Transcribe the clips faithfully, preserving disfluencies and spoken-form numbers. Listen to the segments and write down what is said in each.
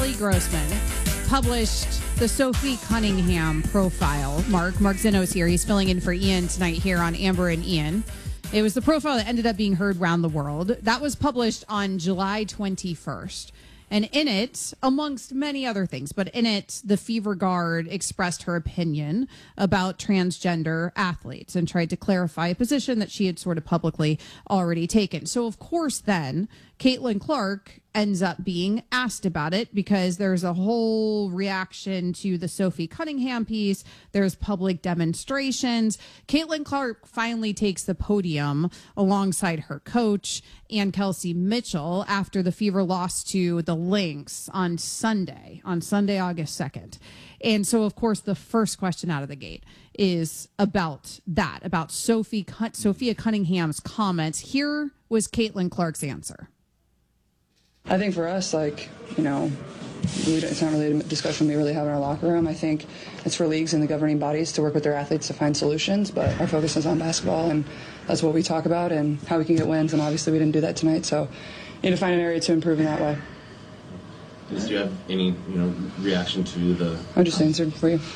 Kelly Grossman published the Sophie Cunningham profile. Mark, Mark Zinno's here. He's filling in for Ian tonight here on Amber and Ian. It was the profile that ended up being heard around the world. That was published on July twenty-first. And in it, amongst many other things, but in it, the Fever Guard expressed her opinion about transgender athletes and tried to clarify a position that she had sort of publicly already taken. So, of course, then Caitlin Clark ends up being asked about it because there's a whole reaction to the Sophie Cunningham piece. There's public demonstrations. Caitlin Clark finally takes the podium alongside her coach and Kelsey Mitchell after the Fever lost to the Lynx on Sunday, on Sunday, August second. And so, of course, the first question out of the gate is about that, about Sophie Sophia Cunningham's comments. Here was Caitlin Clark's answer. I think for us, like, you know, we, it's not really a discussion we really have in our locker room. I think it's for leagues and the governing bodies to work with their athletes to find solutions, but our focus is on basketball, and that's what we talk about and how we can get wins, and obviously we didn't do that tonight, so we need to find an area to improve in that way. Do you have any, you know, reaction to the... I just answered for you.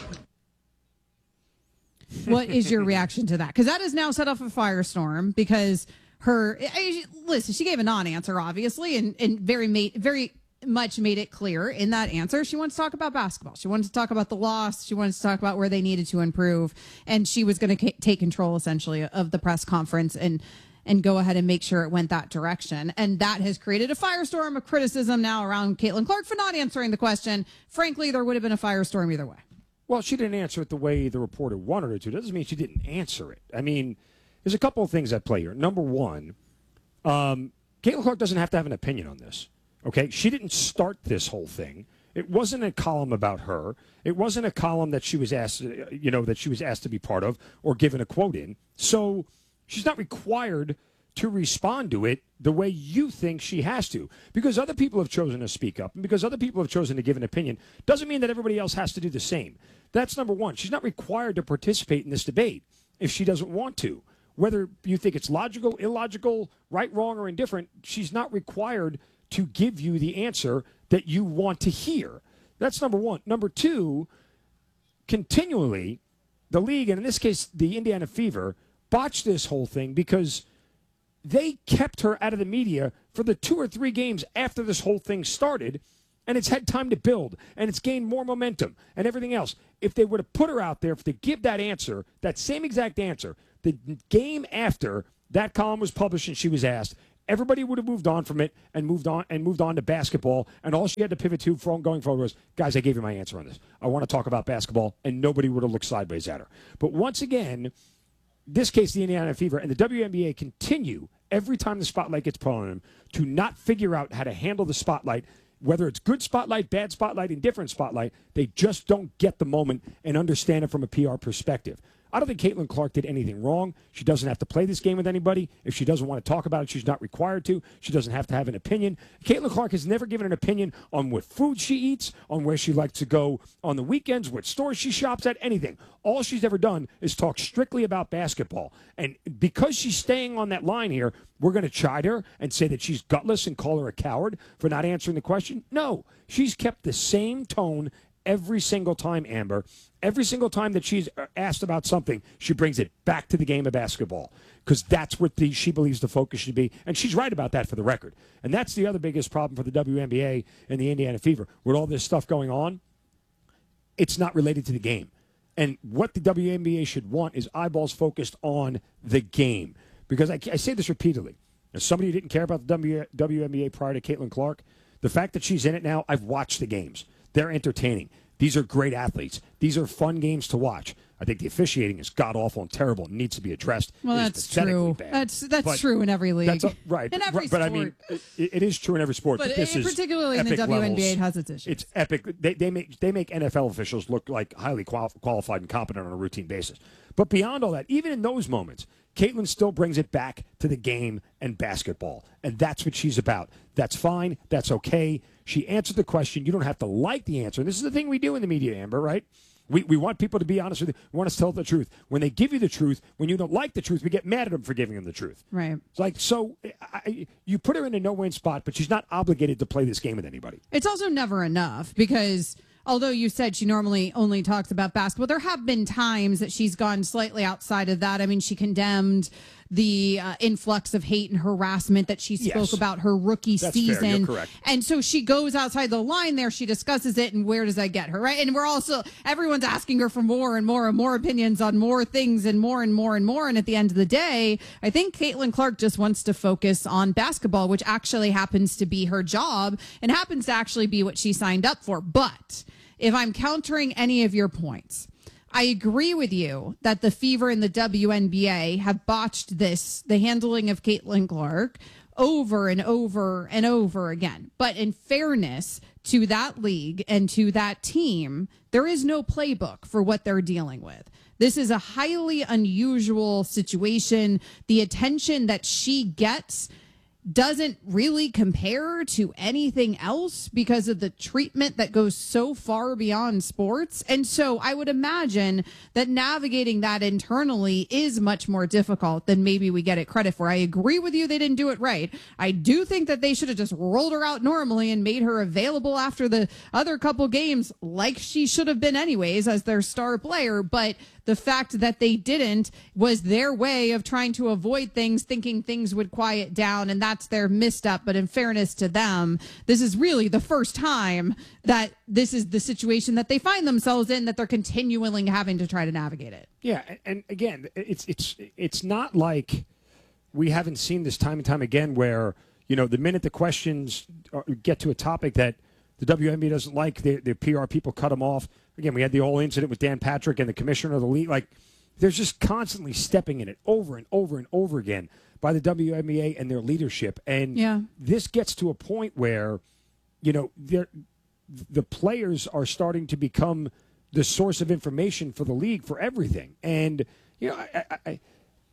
What is your reaction to that? Because that has now set off a firestorm because... Her, listen, she gave a non-answer, obviously, and, and very made, very much made it clear in that answer. She wants to talk about basketball. She wanted to talk about the loss. She wanted to talk about where they needed to improve. And she was going to c- take control, essentially, of the press conference and and go ahead and make sure it went that direction. And that has created a firestorm of criticism now around Caitlin Clark for not answering the question. Frankly, there would have been a firestorm either way. Well, she didn't answer it the way the reporter wanted her to. Doesn't mean she didn't answer it. I mean... There's a couple of things at play here. Number one, um, Caitlin Clark doesn't have to have an opinion on this. Okay, she didn't start this whole thing. It wasn't a column about her. It wasn't a column that she was asked, you know, that she was asked to be part of or given a quote in. So she's not required to respond to it the way you think she has to. Because other people have chosen to speak up and because other people have chosen to give an opinion doesn't mean that everybody else has to do the same. That's number one. She's not required to participate in this debate if she doesn't want to. Whether you think it's logical, illogical, right, wrong, or indifferent, she's not required to give you the answer that you want to hear. That's number one. Number two, continually, the league, and in this case, the Indiana Fever, botched this whole thing because they kept her out of the media for the two or three games after this whole thing started, and it's had time to build, and it's gained more momentum and everything else. If they were to put her out there, if they give that answer, that same exact answer, the game after that column was published and she was asked, everybody would have moved on from it and moved on and moved on to basketball. And all she had to pivot to from going forward was, guys, I gave you my answer on this. I want to talk about basketball, and nobody would have looked sideways at her. But once again, this case, the Indiana Fever and the W N B A continue every time the spotlight gets put on them to not figure out how to handle the spotlight. Whether it's good spotlight, bad spotlight, indifferent spotlight, they just don't get the moment and understand it from a P R perspective. I don't think Caitlin Clark did anything wrong. She doesn't have to play this game with anybody. If she doesn't want to talk about it, she's not required to. She doesn't have to have an opinion. Caitlin Clark has never given an opinion on what food she eats, on where she likes to go on the weekends, what stores she shops at, anything. All she's ever done is talk strictly about basketball. And because she's staying on that line here, we're going to chide her and say that she's gutless and call her a coward for not answering the question? No. She's kept the same tone every single time, Amber. Every single time that she's asked about something, she brings it back to the game of basketball because that's what the, she believes the focus should be. And she's right about that for the record. And that's the other biggest problem for the W N B A and the Indiana Fever. With all this stuff going on, it's not related to the game. And what the W N B A should want is eyeballs focused on the game. Because I, I say this repeatedly. As somebody who didn't care about the w, W N B A prior to Caitlin Clark, the fact that she's in it now, I've watched the games. They're entertaining. These are great athletes. These are fun games to watch. I think the officiating is god-awful and terrible and needs to be addressed. Well, that's true. Bad. That's that's but true in every league. That's a, right. In every right, sport. But I mean, it, it is true in every sport. But, but this it, is particularly in the W N B A, it has its issues. It's epic. They, they, make, they make N F L officials look like highly qual- qualified and competent on a routine basis. But beyond all that, even in those moments, Caitlin still brings it back to the game and basketball. And that's what she's about. That's fine. That's okay. She answered the question. You don't have to like the answer. And this is the thing we do in the media, Amber, right? We we want people to be honest with you. We want us to tell the truth. When they give you the truth, when you don't like the truth, we get mad at them for giving them the truth. Right. It's like, so I, you put her in a no-win spot, but she's not obligated to play this game with anybody. It's also never enough because although you said she normally only talks about basketball, there have been times that she's gone slightly outside of that. I mean, she condemned the uh, influx of hate and harassment that she spoke Yes. about her rookie That's season. fair. You're correct. And so she goes outside the line there. She discusses it, and where does that get her, right? And we're also, everyone's asking her for more and more and more opinions on more things and more and more and more. And at the end of the day, I think Caitlin Clark just wants to focus on basketball, which actually happens to be her job and happens to actually be what she signed up for. But if I'm countering any of your points, I agree with you that the Fever and the W N B A have botched this, the handling of Caitlin Clark, over and over and over again. But in fairness to that league and to that team, there is no playbook for what they're dealing with. This is a highly unusual situation. The attention that she gets doesn't really compare to anything else because of the treatment that goes so far beyond sports. And so I would imagine that navigating that internally is much more difficult than maybe we get it credit for. I agree with you. They didn't do it right. I do think that they should have just rolled her out normally and made her available after the other couple games like she should have been anyways as their star player. But the fact that they didn't was their way of trying to avoid things, thinking things would quiet down, and that's their misstep. But in fairness to them, this is really the first time that this is the situation that they find themselves in, that they're continually having to try to navigate it. Yeah, and, and again, it's it's it's not like we haven't seen this time and time again where, you know, the minute the questions are, get to a topic that the W N B A doesn't like, the, the P R people cut them off. Again, we had the whole incident with Dan Patrick and the commissioner of the league. Like, they're just constantly stepping in it over and over and over again by the W N B A and their leadership. And yeah. This gets to a point where, you know, they're, the players are starting to become the source of information for the league for everything. And, you know, I, I,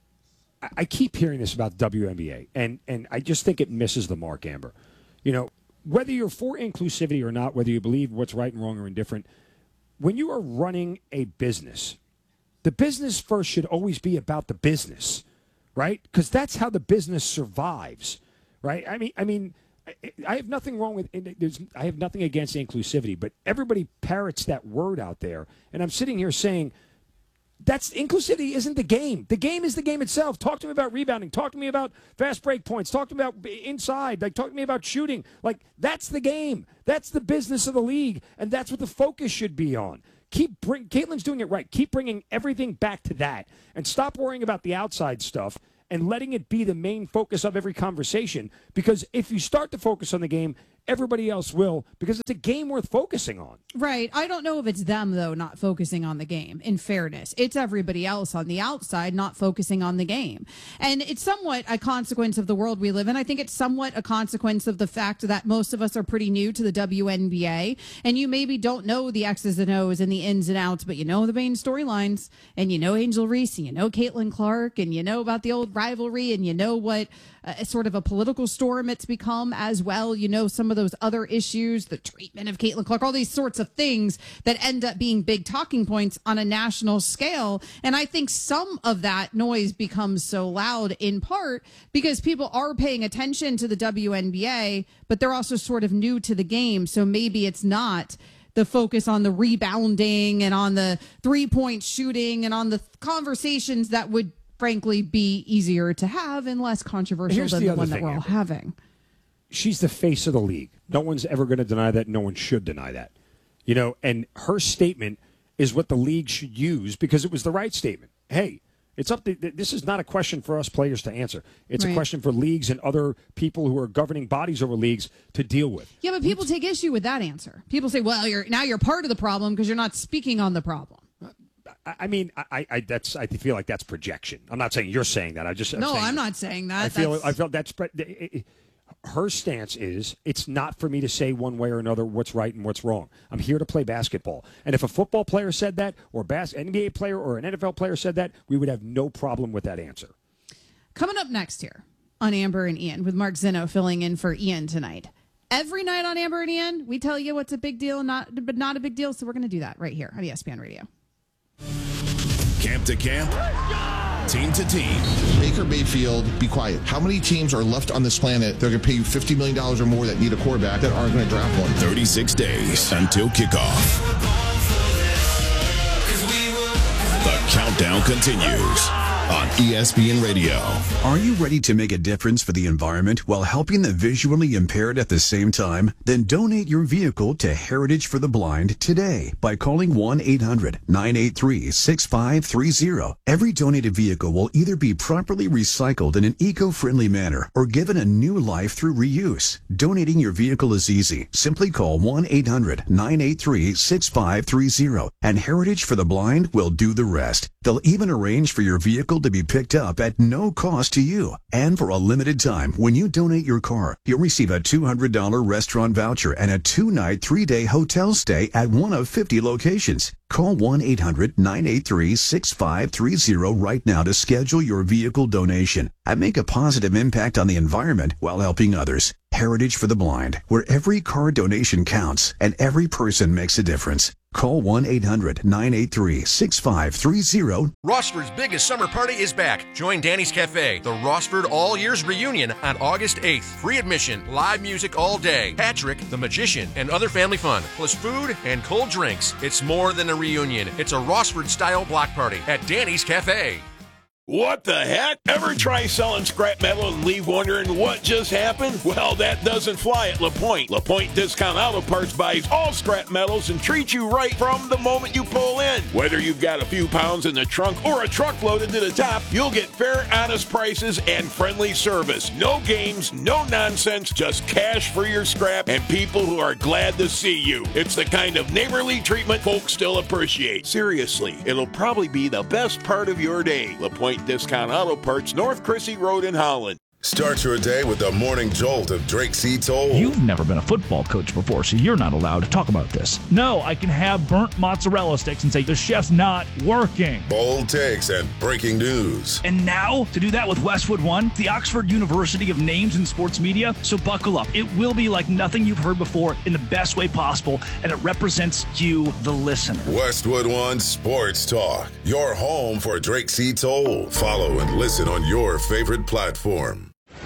I, I keep hearing this about the W N B A, and, and I just think it misses the mark, Amber. You know, whether you're for inclusivity or not, whether you believe what's right and wrong or indifferent, when you are running a business, the business first should always be about the business, right? Because that's how the business survives, right? I mean, I mean, I have nothing wrong with, there's, I have nothing against inclusivity, but everybody parrots that word out there, and I'm sitting here saying, that's inclusivity isn't the game. The game is the game itself. Talk to me about rebounding. Talk to me about fast break points. Talk to me about inside. Like, talk to me about shooting. Like, that's the game. That's the business of the league, and that's what the focus should be on. Keep bring, Caitlin's doing it right. Keep bringing everything back to that, and stop worrying about the outside stuff and letting it be the main focus of every conversation. Because if you start to focus on the game, everybody else will, because it's a game worth focusing on. Right. I don't know if it's them, though, not focusing on the game, in fairness. It's everybody else on the outside not focusing on the game. And it's somewhat a consequence of the world we live in. I think it's somewhat a consequence of the fact that most of us are pretty new to the W N B A, and you maybe don't know the X's and O's and the ins and outs, but you know the main storylines, and you know Angel Reese, and you know Caitlin Clark, and you know about the old rivalry, and you know what uh, sort of a political storm it's become as well. You know some of those other issues, the treatment of Caitlin Clark, all these sorts of things that end up being big talking points on a national scale. And I think some of that noise becomes so loud in part because people are paying attention to the W N B A, but they're also sort of new to the game. So maybe it's not the focus on the rebounding and on the three-point shooting and on the conversations that would frankly be easier to have and less controversial Here's than the the, other one thing, that we're all Amber. having. She's the face of the league. No one's ever going to deny that. No one should deny that. You know, and her statement is what the league should use because it was the right statement. Hey, it's up to, this is not a question for us players to answer. It's Right. a question for leagues and other people who are governing bodies over leagues to deal with. Yeah, but people take issue with that answer. People say, well, you're now you're part of the problem because you're not speaking on the problem. I, I mean, I, I that's I feel like that's projection. I'm not saying you're saying that. I just I'm No, saying I'm not saying that. I feel That's- I feel that's it, it, her stance is it's not for me to say one way or another what's right and what's wrong. I'm here to play basketball. And if a football player said that, or a bas- N B A player or an N F L player said that, we would have no problem with that answer. Coming up next here on Amber and Ian with Mark Zinno filling in for Ian tonight. Every night on Amber and Ian, we tell you what's a big deal, not but not a big deal. So we're going to do that right here on E S P N Radio. Camp to camp, team to team. Baker Mayfield, be quiet. How many teams are left on this planet that are going to pay you fifty million dollars or more that need a quarterback that aren't going to draft one? thirty-six days until kickoff. The countdown continues on E S P N Radio. Are you ready to make a difference for the environment while helping the visually impaired at the same time? Then donate your vehicle to Heritage for the Blind today by calling one eight hundred nine eight three six five three zero. Every donated vehicle will either be properly recycled in an eco-friendly manner or given a new life through reuse. Donating your vehicle is easy. Simply call one eight hundred nine eight three six five three zero and Heritage for the Blind will do the rest. They'll even arrange for your vehicle to be picked up at no cost to you. And for a limited time, when you donate your car, you'll receive a two hundred dollars restaurant voucher and a two-night, three-day hotel stay at one of fifty locations. Call one eight hundred nine eight three six five three zero right now to schedule your vehicle donation and make a positive impact on the environment while helping others. Heritage for the Blind, where every car donation counts and every person makes a difference. Call one eight hundred nine eight three six five three zero. Rossford's biggest summer party is back. Join Danny's Cafe, the Rossford All Years Reunion on August eighth. Free admission, live music all day, Patrick, the Magician, and other family fun, plus food and cold drinks. It's more than a reunion. It's a Rossford-style block party at Danny's Cafe. What the heck? Ever try selling scrap metal and leave wondering what just happened? Well, that doesn't fly at LaPointe. LaPointe Discount Auto Parts buys all scrap metals and treats you right from the moment you pull in. Whether you've got a few pounds in the trunk or a truck loaded to the top, you'll get fair, honest prices and friendly service. No games, no nonsense, just cash for your scrap and people who are glad to see you. It's the kind of neighborly treatment folks still appreciate. Seriously, it'll probably be the best part of your day. LaPointe Discount Auto Parts, North Crissy Road in Holland. Start your day with the morning jolt of Drake C. Toll. You've never been a football coach before, so you're not allowed to talk about this. No, I can have burnt mozzarella sticks and say, the chef's not working. Bold takes and breaking news. And now, to do that with Westwood One, the Oxford University of Names in Sports Media, so buckle up. It will be like nothing you've heard before in the best way possible, and it represents you, the listener. Westwood One Sports Talk, your home for Drake C. Toll. Follow and listen on your favorite platform.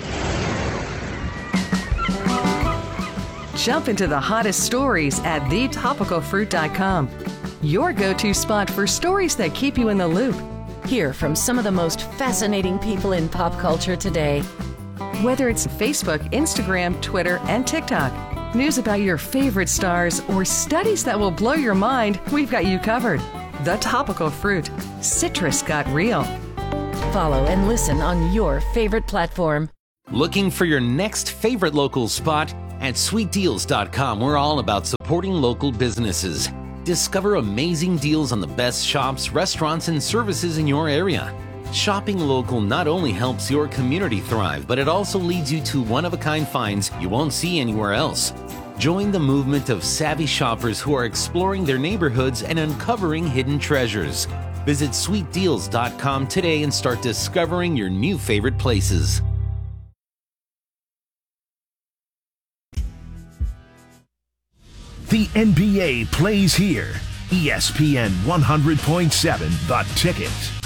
Jump into the hottest stories at the topical fruit dot com. Your go-to spot for stories that keep you in the loop. Hear from some of the most fascinating people in pop culture today. Whether it's Facebook, Instagram, Twitter, and TikTok, news about your favorite stars, or studies that will blow your mind, we've got you covered. The Topical Fruit. Citrus got real. Follow and listen on your favorite platform. Looking for your next favorite local spot? At sweet deals dot com, we're all about supporting local businesses. Discover amazing deals on the best shops, restaurants, and services in your area. Shopping local not only helps your community thrive, but it also leads you to one-of-a-kind finds you won't see anywhere else. Join the movement of savvy shoppers who are exploring their neighborhoods and uncovering hidden treasures. Visit sweet deals dot com today and start discovering your new favorite places. The N B A plays here. E S P N one hundred point seven, The Ticket.